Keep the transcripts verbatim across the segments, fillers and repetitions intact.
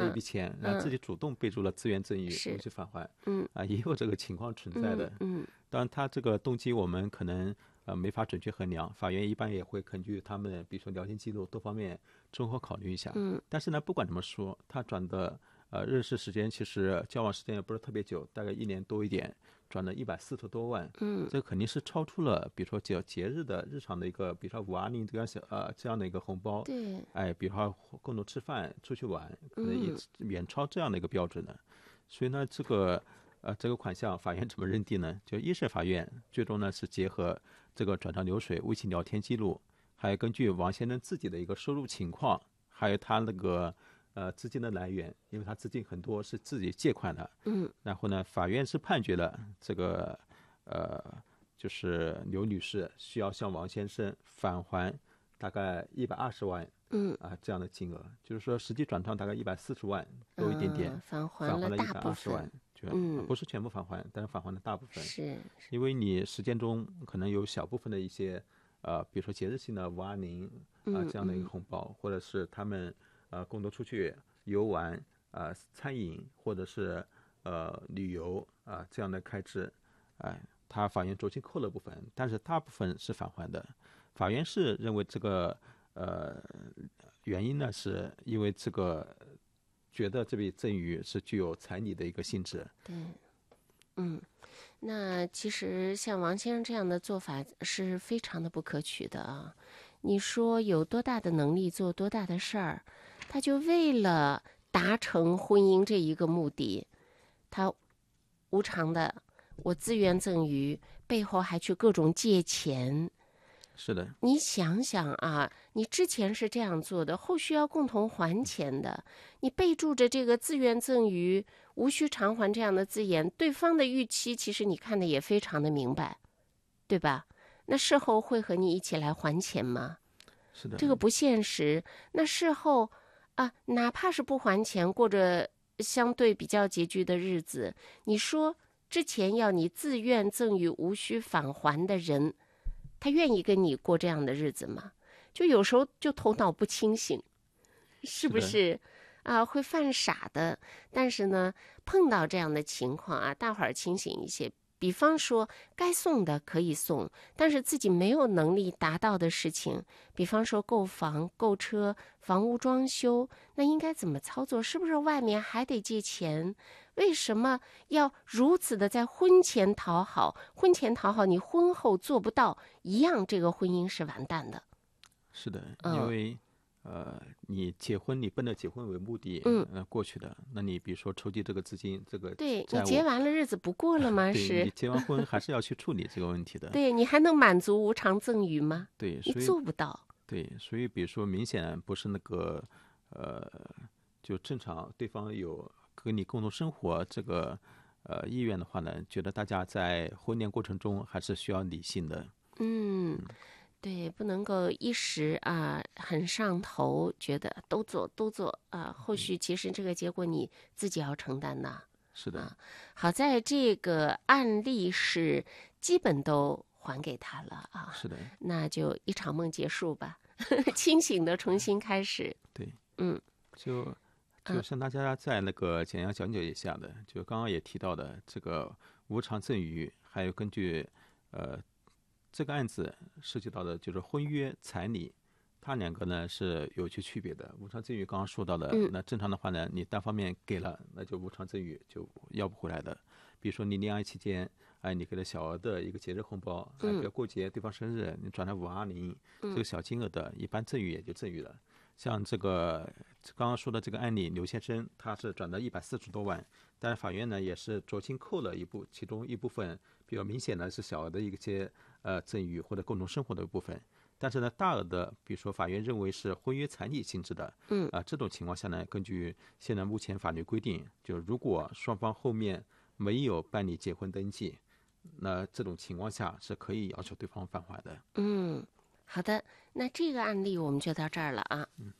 一笔钱，然后自己主动备注了自愿赠与无需返还， 嗯啊，也有这个情况存在的。 嗯，嗯当然他这个动机我们可能呃没法准确衡量，法院一般也会根据他们比如说聊天记录多方面综合考虑一下。 嗯， 但是呢，不管怎么说，他转的呃认识时间其实交往时间也不是特别久，大概一年多一点，转了一百四十多万， 嗯， 这肯定是超出了比如说节节日的日常的一个，比如说五二零这样小呃这样的一个红包， 对， 哎，比如说共同吃饭、出去玩，可能也远超这样的一个标准的。所以呢，这个呃这个款项法院怎么认定呢？就一审法院最终呢是结合这个转账流水、微信聊天记录，还有根据王先生自己的一个收入情况，还有他那个呃资金的来源，因为他资金很多是自己借款的， 嗯， 然后呢，法院是判决了这个呃就是刘女士需要向王先生返还大概一百二十万。 嗯啊，这样的金额，就是说实际转账大概一百四十万多一点点， 嗯、返还返还了一大部百二十万， 分， 就、 嗯， 不是全部返还，但是返还了大部分。 是， 因为你实践中可能有小部分的一些呃，比如说节日性的五二零啊这样的一个红包，或者是他们呃共同出去游玩啊、呃、餐饮或者是呃旅游啊、呃、这样的开支，哎、呃，他法院酌情扣了部分，但是大部分是返还的。法院是认为这个。呃，原因呢，是因为这个觉得这笔赠与是具有彩礼的一个性质。 对，嗯，那其实像王先生这样的做法是非常的不可取的啊！你说有多大的能力做多大的事儿，他就为了达成婚姻这一个目的，他无偿的我自愿赠与，背后还去各种借钱。 是的， 你想想啊，你之前是这样做的，后续要共同还钱的，你备注着这个自愿赠与、无需偿还这样的字眼，对方的预期其实你看的也非常的明白，对吧？那事后会和你一起来还钱吗？ 是的， 这个不现实。那事后啊，哪怕是不还钱，过着相对比较拮据的日子，你说之前要你自愿赠与、无需返还的人，他愿意跟你过这样的日子吗？就有时候就头脑不清醒，是不是啊？会犯傻的。但是呢，碰到这样的情况啊，大伙儿清醒一些。比方说，该送的可以送，但是自己没有能力达到的事情，比方说购房、购车、房屋装修，那应该怎么操作？是不是外面还得借钱？为什么要如此的在婚前讨好？婚前讨好，你婚后做不到，一样这个婚姻是完蛋的。 是的， 嗯、 因为呃，你结婚，你奔着结婚为目的， 嗯， 呃，过去的，那你比如说筹集这个资金，这个对债务， 你结完了日子不过了吗？ 对是你结完婚还是要去处理这个问题的。 对你还能满足无偿赠与吗？ 对， 你所以做不到。 对，所以比如说明显不是那个呃，就正常对方有跟你共同生活这个呃意愿的话呢，觉得大家在婚恋过程中还是需要理性的。 嗯，对，不能够一时啊很上头，觉得都做都做啊，后续其实这个结果你自己要承担的。 是的， 啊，好在这个案例是基本都还给他了啊， 是的， 那就一场梦结束吧，清醒的重新开始。 对， 嗯， 就就向大家在那个简要讲解一下的，就刚刚也提到的这个无偿赠与，还有根据呃这个案子涉及到的就是婚约彩礼。它两个呢是有些区别的。无偿赠与刚刚说到的， 嗯、 那正常的话呢，你单方面给了，那就无偿赠与就要不回来的。比如说你恋爱期间，哎，你给了小额的一个节日红包，哎，比如过节对方生日，你转了五二零，这个小金额的，一般赠与也就赠与了。像这个刚刚说的这个案例，刘先生他是转了一百四十多万，但是法院呢也是酌情扣了一部其中一部分，比较明显的是小额的一些呃赠与或者共同生活的一部分。但是呢，大额的，比如说法院认为是婚约彩礼性质的， 嗯啊、呃，这种情况下呢，根据现在目前法律规定，就如果双方后面没有办理结婚登记，那这种情况下是可以要求对方返还的。 嗯，好的，那这个案例我们就到这儿了啊。 嗯。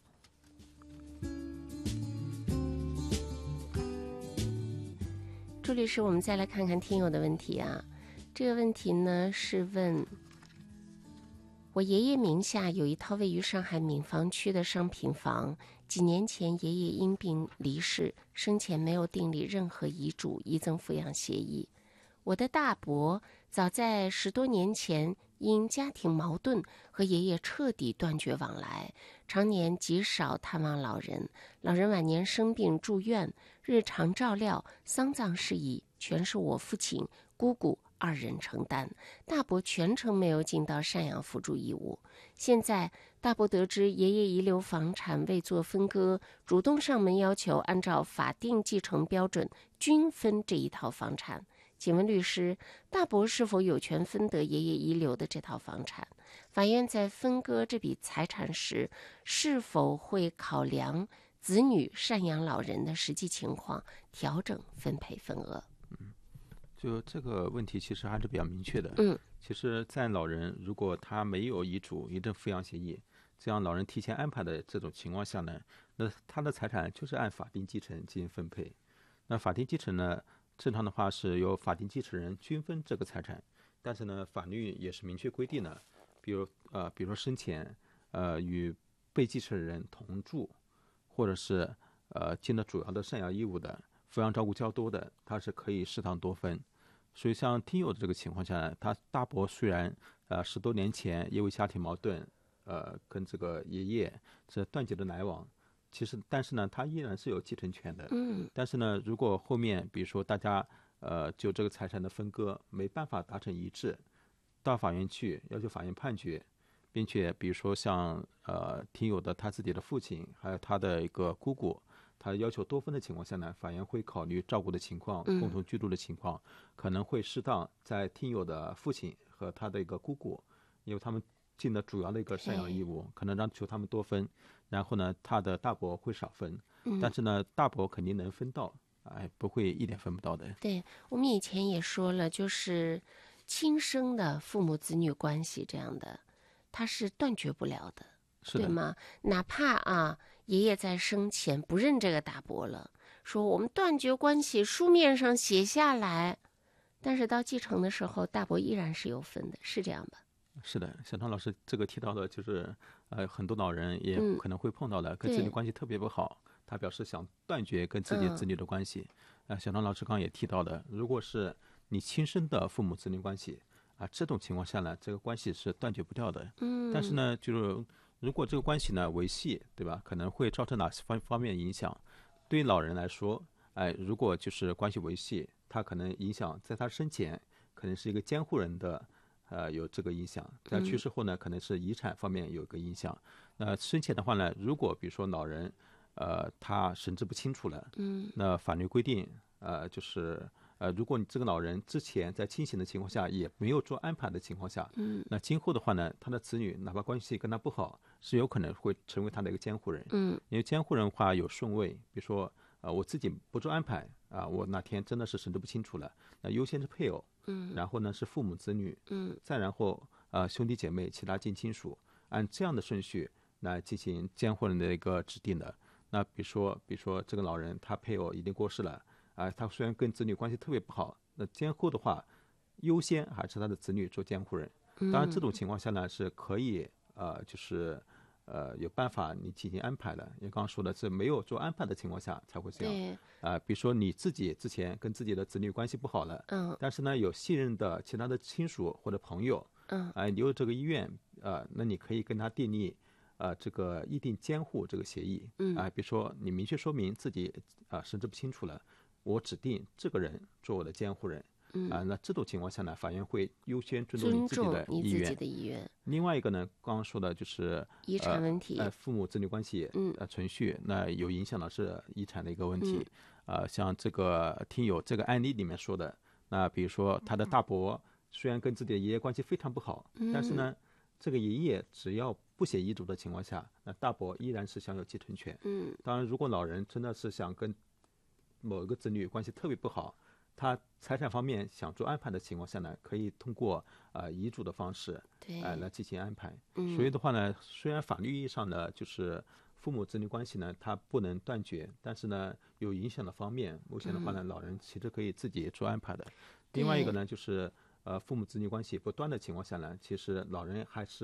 朱律师，我们再来看看听友的问题啊。这个问题呢是问。我爷爷名下有一套位于上海闵行区的商品房， 几年前爷爷因病离世，生前没有订立任何遗嘱、遗赠抚养协议。我的大伯早在十多年前因家庭矛盾和爷爷彻底断绝往来，常年极少探望老人。老人晚年生病住院，日常照料、丧葬事宜全是我父亲、姑姑二人承担，大伯全程没有尽到赡养扶助义务。现在大伯得知爷爷遗留房产未做分割，主动上门要求按照法定继承标准均分这一套房产。请问律师，大伯是否有权分得爷爷遗留的这套房产？法院在分割这笔财产时，是否会考量子女赡养老人的实际情况，调整分配份额？ 嗯，就这个问题其实还是比较明确的。 嗯， 其实，在老人如果他没有遗嘱、遗赠抚养协议，这样老人提前安排的这种情况下呢，那他的财产就是按法定继承进行分配。那法定继承呢，正常的话是由法定继承人均分这个财产，但是呢，法律也是明确规定的，比如呃，比如说生前呃与被继承人同住，或者是呃尽了主要的赡养义务的，抚养照顾较多的，他是可以适当多分。所以像听友的这个情况下呢，他大伯虽然呃十多年前因为家庭矛盾，呃跟这个爷爷这断绝了来往，其实但是呢，他依然是有继承权的。 嗯， 但是呢，如果后面比如说大家呃就这个财产的分割没办法达成一致，到法院去要求法院判决，并且比如说像呃听友的他自己的父亲，还有他的一个姑姑，他要求多分的情况下呢，法院会考虑照顾的情况、 嗯共同居住的情况，可能会适当在听友的父亲和他的一个姑姑，因为他们尽了主要的一个赡养义务，可能让求他们多分，然后呢，他的大伯会少分， 嗯但是呢，大伯肯定能分到，哎，不会一点分不到的。 对，我们以前也说了，就是亲生的父母子女关系这样的，它是断绝不了的， 是的， 对吗？哪怕啊，爷爷在生前不认这个大伯了，说我们断绝关系，书面上写下来，但是到继承的时候，大伯依然是有分的，是这样吧？ 是的，小唐老师这个提到的，就是呃，很多老人也嗯可能会碰到的，跟子女关系特别不好，他表示想断绝跟自己嗯子女的关系。呃，小唐老师刚刚也提到的，如果是你亲生的父母子女关系啊，这种情况下呢，这个关系是断绝不掉的。 嗯， 但是呢，就是如果这个关系呢维系，对吧？可能会造成哪些方方面影响？对于老人来说，哎，如果就是关系维系，他可能影响在他生前可能是一个监护人的。呃，有这个影响，在去世后呢，可能是遗产方面有一个影响。那生前的话呢，如果比如说老人，呃，他神志不清楚了， 嗯， 那法律规定，呃，就是呃，如果你这个老人之前在清醒的情况下也没有做安排的情况下， 嗯， 那今后的话呢，他的子女哪怕关系跟他不好，是有可能会成为他的一个监护人。 嗯， 因为监护人的话有顺位，比如说，呃，我自己不做安排啊、我哪天真的是神志不清楚了，那优先是配偶。 嗯， 然后呢是父母子女， 嗯， 再然后呃兄弟姐妹、其他近亲属，按这样的顺序来进行监护人的一个指定的。那比如说，比如说这个老人他配偶已经过世了，啊、他虽然跟子女关系特别不好，那监护的话，优先还是他的子女做监护人。当然这种情况下呢是可以呃就是呃有办法你进行安排的，因为刚刚说的是没有做安排的情况下才会这样。 对， 啊、比如说你自己之前跟自己的子女关系不好了， 嗯但是呢有信任的其他的亲属或者朋友， 嗯啊、你有这个意愿，呃，那你可以跟他订立，呃，这个议定监护这个协议， 嗯啊、比如说你明确说明自己啊、神志不清楚了，我指定这个人做我的监护人， 嗯， 啊、那这种情况下呢，法院会优先尊重尊你自己重的意愿你自己的。意愿， 另外一个呢，刚刚说的就是遗产问题， 呃，父母子女关系嗯呃存续，那有影响的是遗产的一个问题。呃，像这个听友这个案例里面说的，那比如说他的大伯虽然跟自己的爷爷关系非常不好，但是呢，这个爷爷只要不写遗嘱的情况下，那大伯依然是享有继承权。 嗯当然，如果老人真的是想跟某一个子女关系特别不好，他财产方面想做安排的情况下呢，可以通过呃遗嘱的方式， 对， 呃来进行安排。 嗯所以的话呢，虽然法律意义上呢，就是父母子女关系呢，它不能断绝，但是呢，有影响的方面，目前的话呢，老人其实可以自己做安排的。另外一个呢，就是呃父母子女关系不断的情况下呢，其实老人还是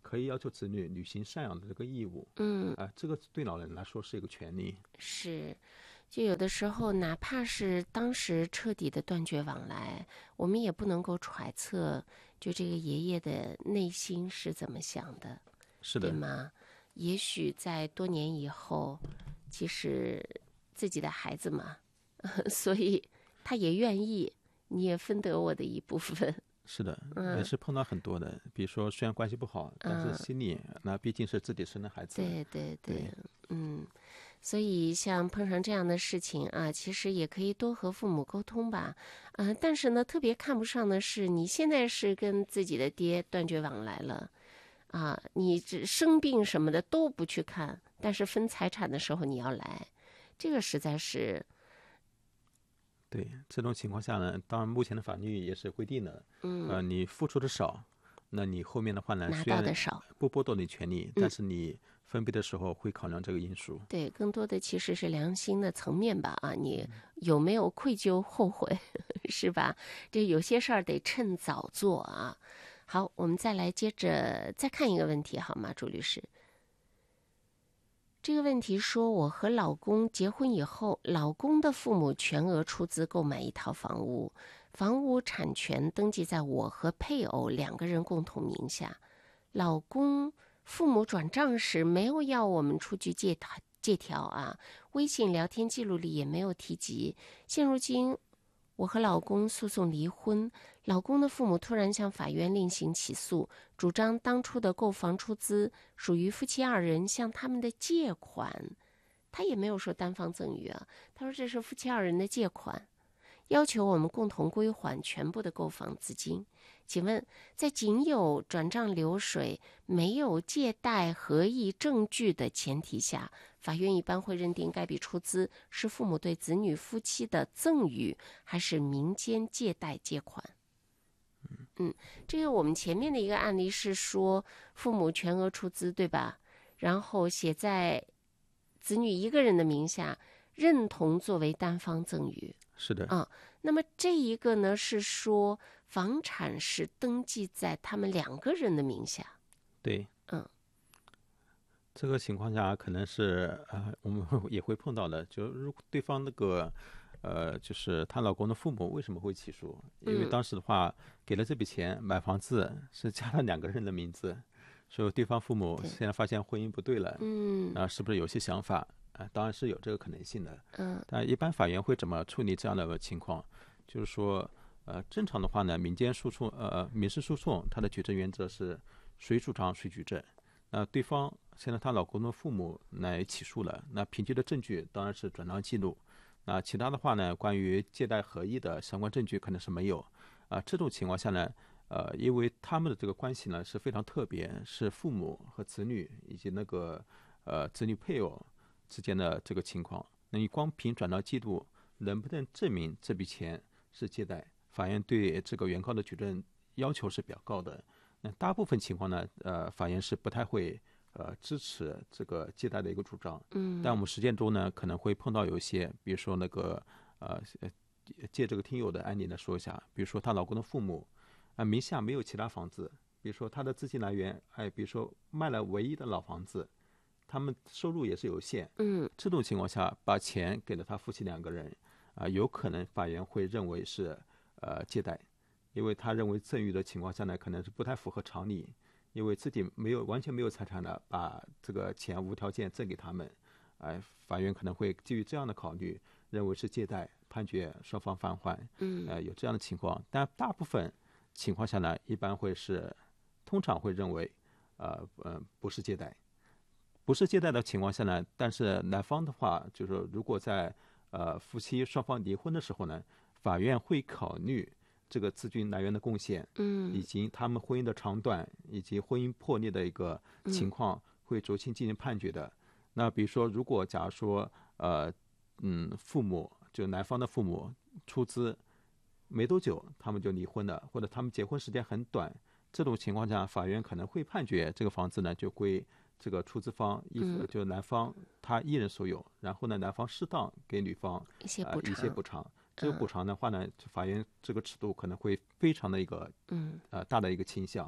可以要求子女履行赡养的这个义务。 嗯， 啊、这个对老人来说是一个权利。 是。就有的时候，哪怕是当时彻底的断绝往来，我们也不能够揣测，就这个爷爷的内心是怎么想的， 是的， 对吗？也许在多年以后，其实自己的孩子嘛，所以他也愿意，你也分得我的一部分。 是的， 嗯也是碰到很多的，比如说虽然关系不好，但是嗯心里那毕竟是自己生的孩子。 对对对， 对嗯，所以像碰上这样的事情啊，其实也可以多和父母沟通吧，嗯、但是呢，特别看不上的是，你现在是跟自己的爹断绝往来了，啊，你这生病什么的都不去看，但是分财产的时候你要来，这个实在是， 对，这种情况下呢，当然目前的法律也是规定的， 嗯， 呃，你付出的少，那你后面的话呢， 拿虽然到的少， 不剥夺你权利，但是你分配的时候会考量这个因素。 对，更多的其实是良心的层面吧，啊，你有没有愧疚、后悔，是吧？这有些事儿得趁早做啊。好，我们再来接着再看一个问题，好吗，朱律师？这个问题说，我和老公结婚以后，老公的父母全额出资购买一套房屋，房屋产权登记在我和配偶两个人共同名下。老公父母转账时没有要我们出具借条借条啊，微信聊天记录里也没有提及。现如今，我和老公诉讼离婚，老公的父母突然向法院另行起诉，主张当初的购房出资属于夫妻二人向他们的借款。他也没有说单方赠与啊，他说这是夫妻二人的借款，要求我们共同归还全部的购房资金。请问，在仅有转账流水、没有借贷合意证据的前提下，法院一般会认定该笔出资是父母对子女夫妻的赠与，还是民间借贷借款？嗯，这个我们前面的一个案例是说父母全额出资，对吧？然后写在子女一个人的名下，认同作为单方赠与。 是的， 啊，那么这一个呢是说房产是登记在他们两个人的名下。 对， 嗯， 这个情况下可能是呃，我们会也会碰到的，就如果对方那个呃，就是她老公的父母为什么会起诉？因为嗯当时的话给了这笔钱买房子是加了两个人的名字，所以对方父母对现在发现婚姻不对了， 嗯啊，是不是有些想法？啊，当然是有这个可能性的。 嗯但一般法院会怎么处理这样的情况？就是说，呃，正常的话呢，民间诉讼，呃，民事诉讼，它的举证原则是谁主张谁举证。那对方现在她老公的父母来起诉了，那凭据的证据当然是转账记录。那其他的话呢，关于借贷合意的相关证据可能是没有。啊，这种情况下呢，呃，因为他们的这个关系呢是非常特别，是父母和子女以及那个呃子女配偶之间的这个情况。那你光凭转账记录能不能证明这笔钱是借贷？法院对这个原告的举证要求是比较高的。那大部分情况呢，呃，法院是不太会呃支持这个借贷的一个主张。 嗯， 但我们实践中呢，可能会碰到有一些，比如说那个呃，借这个听友的案例来说一下，比如说她老公的父母啊、呃、名下没有其他房子，比如说他的资金来源，哎，比如说卖了唯一的老房子，他们收入也是有限， 嗯这种情况下把钱给了他夫妻两个人，啊、呃，有可能法院会认为是呃借贷，因为他认为赠与的情况下呢，可能是不太符合常理，因为自己没有完全没有财产的，把这个钱无条件赠给他们，哎、呃，法院可能会基于这样的考虑，认为是借贷，判决双方返还， 嗯呃，有这样的情况，但大部分情况下呢，一般会是，通常会认为，呃呃，不是借贷。不是借贷的情况下呢，但是男方的话，就是说如果在呃夫妻双方离婚的时候呢，法院会考虑这个资金来源的贡献，以嗯及他们婚姻的长短，以及婚姻破裂的一个情况，会酌情进行判决的。那比如说，如果假如说呃嗯父母就男方的父母出资没多久，他们就离婚了，或者他们结婚时间很短，这种情况下，法院可能会判决这个房子呢就归这个出资方一、 嗯就男方他一人所有，然后呢男方适当给女方呃一些补偿， 一些补偿。这个补偿的话呢，法院这个尺度可能会非常的一个嗯呃大的一个倾向。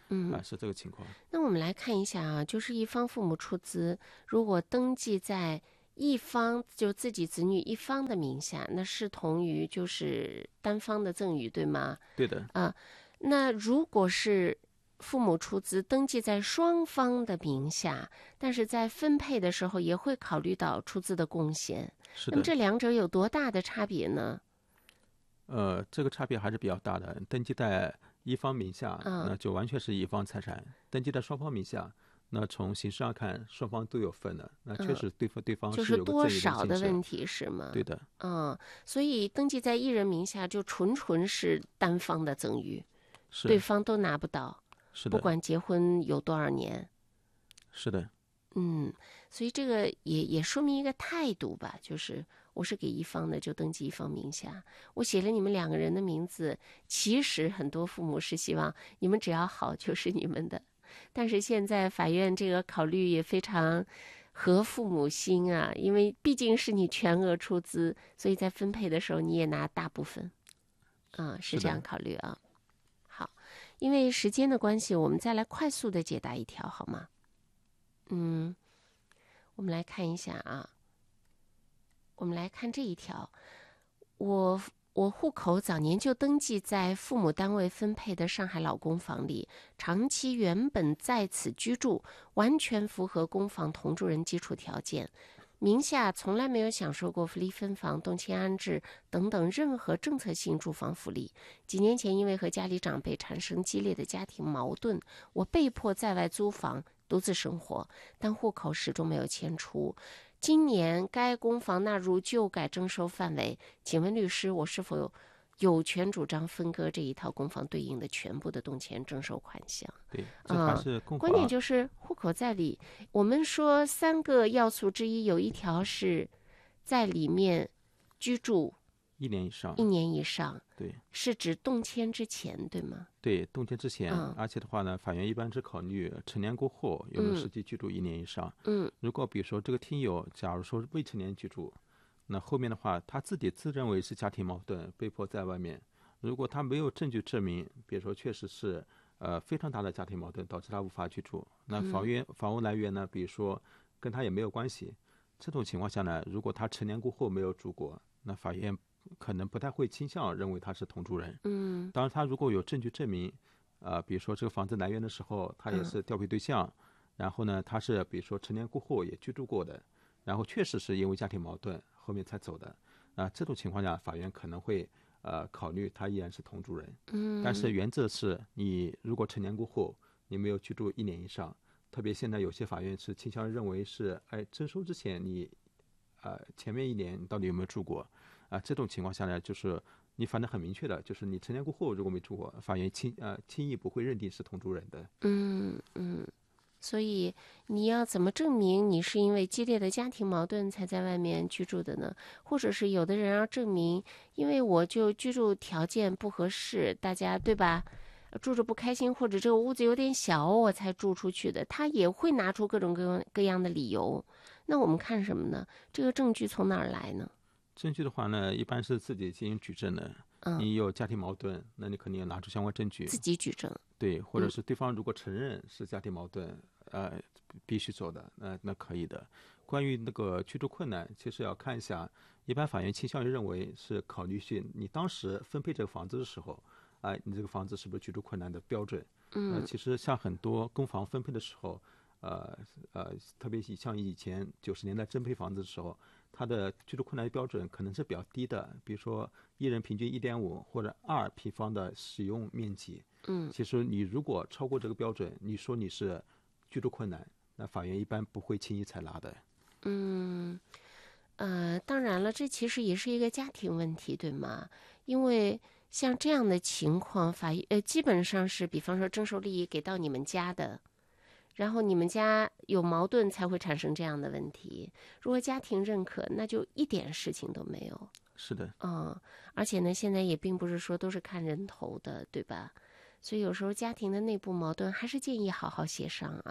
嗯啊，是这个情况。 那我们来看一下啊，就是一方父母出资，如果登记在一方就自己子女一方的名下，那视同于就是单方的赠与，对吗？ 对的。 啊，那如果是父母出资登记在双方的名下，但是在分配的时候也会考虑到出资的贡献， 是的。 那么这两者有多大的差别呢？ 呃，这个差别还是比较大的。登记在一方名下， 嗯那就完全是一方财产；登记在双方名下，那从形式上看，双方都有份的。那确实对方对方就是是有个赠与多少的形式。 的问题是吗？ 对的。 嗯，所以登记在一人名下就纯纯是单方的赠与， 是。 对方都拿不到， 是的。 不管结婚有多少年。 是的。 嗯，所以这个也也说明一个态度吧，就是我是给一方的，就登记一方名下。我写了你们两个人的名字，其实很多父母是希望你们只要好就是你们的，但是现在法院这个考虑也非常合父母心啊，因为毕竟是你全额出资，所以在分配的时候你也拿大部分，啊、是这样考虑啊。好，因为时间的关系，我们再来快速的解答一条好吗？嗯，我们来看一下啊，我们来看这一条，我我户口早年就登记在父母单位分配的上海老公房里，长期原本在此居住，完全符合公房同住人基础条件。名下从来没有享受过福利分房、动迁安置等等任何政策性住房福利。几年前，因为和家里长辈产生激烈的家庭矛盾，我被迫在外租房独自生活，但户口始终没有迁出。今年该公房纳入旧改征收范围，请问律师，我是否有有权主张分割这一套公房对应的全部的动迁征收款项？ 对，这还是公房。 关键就是户口在里，我们说三个要素之一，有一条是在里面居住一年以上。 一年以上， 对， 是指动迁之前，对吗？ 对，动迁之前， 嗯而且的话呢，法院一般只考虑成年过后有没有实际居住一年以上。 嗯如果比如说这个听友，假如说未成年居住，那后面的话他自己自认为是家庭矛盾，被迫在外面，如果他没有证据证明，比如说确实是呃非常大的家庭矛盾导致他无法居住，那法院房屋来源呢，比如说跟他也没有关系，这种情况下呢，如果他成年过后没有住过，那法院可能不太会倾向认为他是同住人。 嗯当然，他如果有证据证明，呃，比如说这个房子来源的时候，他也是调配对象，然后呢，他是比如说成年过后也居住过的，然后确实是因为家庭矛盾后面才走的，啊、这种情况下，法院可能会呃考虑他依然是同住人。 嗯， 但是原则是你如果成年过后你没有居住一年以上，特别现在有些法院是倾向认为是，哎，征收之前你，呃，前面一年你到底有没有住过？啊、这种情况下呢，就是你反正很明确的，就是你成年过后如果没住过，法院轻呃轻易不会认定是同住人的。 嗯嗯，所以你要怎么证明你是因为激烈的家庭矛盾才在外面居住的呢？或者是有的人要证明，因为我就居住条件不合适，大家对吧？住着不开心，或者这个屋子有点小，我才住出去的，他也会拿出各种各样各样的理由。那我们看什么呢？这个证据从哪儿来呢？ 证据的话呢，一般是自己进行举证的。 嗯， 你有家庭矛盾，那你肯定要拿出相关证据。 自己举证。 对，或者是对方如果承认是家庭矛盾，呃，必须走的，那那可以的。关于那个居住困难，其实要看一下，一般法院倾向于认为是考虑去你当时分配这个房子的时候，啊、你这个房子是不是居住困难的标准？ 嗯、 呃，其实像很多公房分配的时候，呃呃，特别像以前九十年代增配房子的时候，它的居住困难标准可能是比较低的，比如说一人平均一点五或者二平方的使用面积。 嗯， 其实你如果超过这个标准，你说你是居住困难，那法院一般不会轻易采纳的。 嗯，呃，当然了，这其实也是一个家庭问题，对吗？因为像这样的情况，法呃基本上是，比方说征收利益给到你们家的，然后你们家有矛盾才会产生这样的问题。如果家庭认可，那就一点事情都没有。 是的。 嗯，而且呢，现在也并不是说都是看人头的，对吧？所以有时候家庭的内部矛盾还是建议好好协商啊。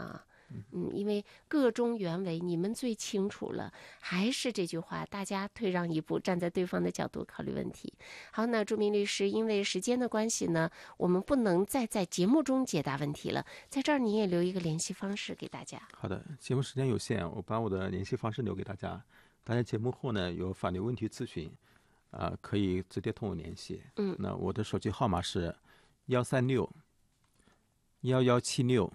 嗯，因为个中原委，你们最清楚了。还是这句话，大家退让一步，站在对方的角度考虑问题。好，那著名律师，因为时间的关系呢，我们不能再在节目中解答问题了。在这儿，你也留一个联系方式给大家。 好的，节目时间有限，我把我的联系方式留给大家。大家节目后呢，有法律问题咨询，啊、呃，可以直接同我联系。 嗯， 那我的手机号码是幺三六幺幺七六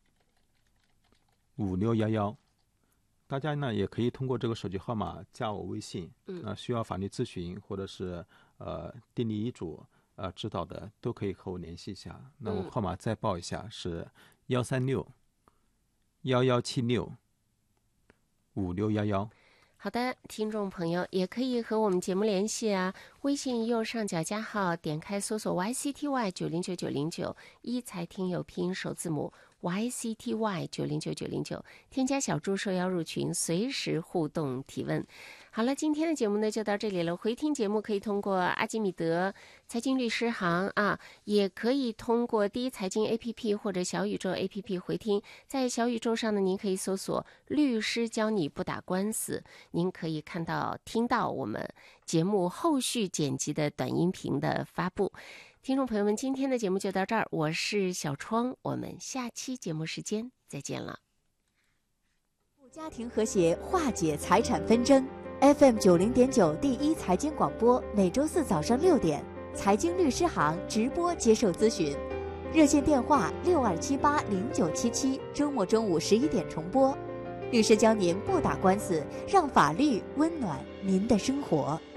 五六幺幺。大家呢也可以通过这个手机号码加我微信。 嗯， 那、呃、需要法律咨询或者是呃订立遗嘱呃指导的，都可以和我联系一下。那我号码再报一下，是幺三六幺幺七六五六幺幺。 好的，听众朋友也可以和我们节目联系啊。微信右上角加号，点开搜索 Y C T Y 九零九九零九，一财听友拼音首字母 Y C T Y 九零九九零九，添加小助受邀入群，随时互动提问。好了，今天的节目呢就到这里了。回听节目可以通过阿基米德财经律师行啊，也可以通过第一财经 A P P 或者小宇宙 A P P 回听。在小宇宙上呢，您可以搜索律师教你不打官司，您可以看到听到我们节目后续剪辑的短音频的发布。听众朋友们，今天的节目就到这儿，我是小窗，我们下期节目时间再见了。 家庭和谐，化解财产纷争。F M 九零点九第一财经广播，每周四早上六点，财经律师行直播接受咨询，热线电话六二七八零九七七，周末中午十一点重播。律师教您不打官司，让法律温暖您的生活。